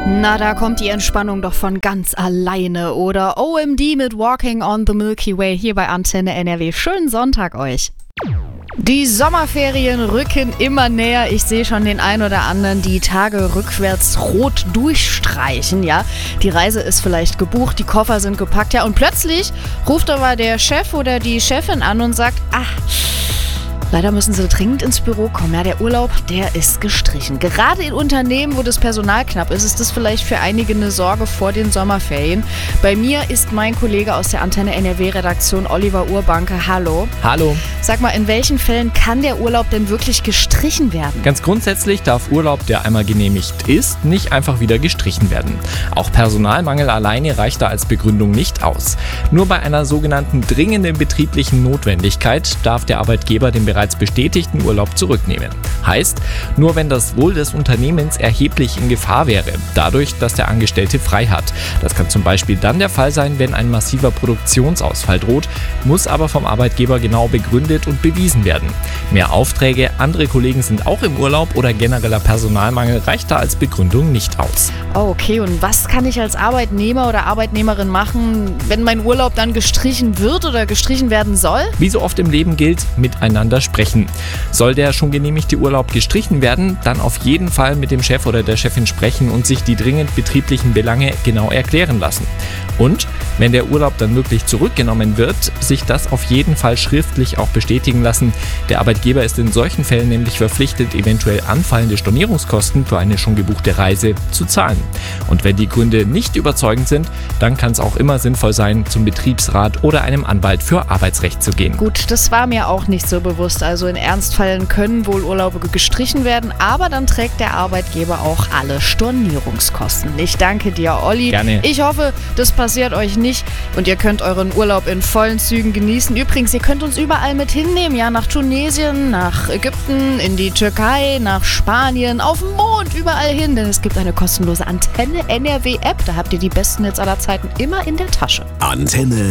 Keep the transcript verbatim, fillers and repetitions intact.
Na, da kommt die Entspannung doch von ganz alleine, oder? O M D mit Walking on the Milky Way hier bei Antenne N R W. Schönen Sonntag euch. Die Sommerferien rücken immer näher. Ich sehe schon den einen oder anderen die Tage rückwärts rot durchstreichen, ja. Die Reise ist vielleicht gebucht, die Koffer sind gepackt, ja. Und plötzlich ruft aber der Chef oder die Chefin an und sagt, ach, leider müssen Sie dringend ins Büro kommen. Ja, der Urlaub, der ist gestrichen. Gerade in Unternehmen, wo das Personal knapp ist, ist das vielleicht für einige eine Sorge vor den Sommerferien. Bei mir ist mein Kollege aus der Antenne N R W-Redaktion, Oliver Urbanke. Hallo. Hallo. Sag mal, in welchen Fällen kann der Urlaub denn wirklich gestrichen werden? Ganz grundsätzlich darf Urlaub, der einmal genehmigt ist, nicht einfach wieder gestrichen werden. Auch Personalmangel alleine reicht da als Begründung nicht aus. Nur bei einer sogenannten dringenden betrieblichen Notwendigkeit darf der Arbeitgeber den bereits bestätigten Urlaub zurücknehmen. Heißt, nur wenn das Wohl des Unternehmens erheblich in Gefahr wäre, dadurch, dass der Angestellte frei hat. Das kann zum Beispiel dann der Fall sein, wenn ein massiver Produktionsausfall droht, muss aber vom Arbeitgeber genau begründet und bewiesen werden. Mehr Aufträge, andere Kollegen sind auch im Urlaub oder genereller Personalmangel reicht da als Begründung nicht aus. Oh, okay, und was kann ich als Arbeitnehmer oder Arbeitnehmerin machen, wenn mein Urlaub dann gestrichen wird oder gestrichen werden soll? Wie so oft im Leben gilt, miteinander sprechen. Soll der schon genehmigte Urlaub gestrichen werden, dann auf jeden Fall mit dem Chef oder der Chefin sprechen und sich die dringend betrieblichen Belange genau erklären lassen. Und wenn der Urlaub dann wirklich zurückgenommen wird, sich das auf jeden Fall schriftlich auch bestätigen lassen. Der Arbeitgeber ist in solchen Fällen nämlich verpflichtet, eventuell anfallende Stornierungskosten für eine schon gebuchte Reise zu zahlen. Und wenn die Gründe nicht überzeugend sind, dann kann es auch immer sinnvoll sein, zum Betriebsrat oder einem Anwalt für Arbeitsrecht zu gehen. Gut, das war mir auch nicht so bewusst. Also in Ernstfällen können wohl Urlaube gestrichen werden, aber dann trägt der Arbeitgeber auch alle Stornierungskosten. Ich danke dir, Olli. Gerne. Ich hoffe, das passiert euch nicht und ihr könnt euren Urlaub in vollen Zügen genießen. Übrigens, ihr könnt uns überall mit hinnehmen, ja, nach Tunesien, nach Ägypten, in die Türkei, nach Spanien, auf den Mond, überall hin, denn es gibt eine kostenlose Antenne N R W App. Da habt ihr die besten Netz aller Zeiten immer in der Tasche. Antenne